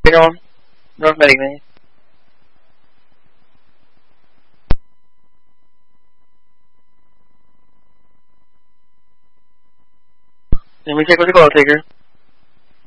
Take on. North medic, man. Let me check with the call taker.